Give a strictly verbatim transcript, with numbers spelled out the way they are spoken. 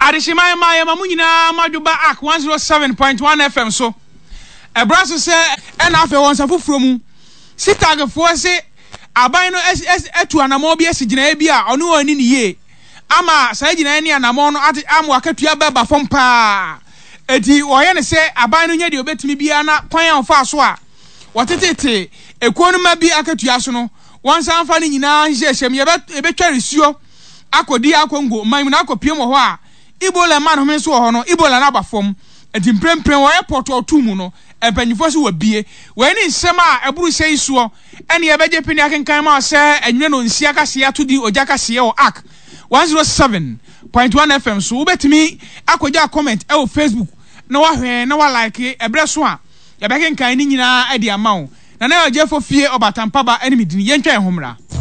Adishima my Mamunina Majuba Ak one oh seven point one F M so. A brass say and after once a from Sitag for say Abino S S to an amobius Genebia or no one in ye. Ama Sajina any and Amon at Amwakatia Baba from Pa. Eti Wayana say Abino Yadio bet me be ana Pyan Faswa. What it is a quantum be Akatuasono. Once I'm finding in a shem yabet a better issue. Akodi akongo maimuna piem ho a Ibola man ho so ho no Ibola na ba fom enti mprempren wo airport otumu no empanyifo so wabie we ni nsem a eburu sei so ene ye beje pini akenkan ma se enwe no nsia ka se atodi ojaka se o ak one oh seven point one F M so ubetimi akoja comment e o Facebook na wa hwe na wa like ebre so a ye bekenkan ni nyina ade amawo na na oje fo fie obatampa ba enemy din ye ntwen homra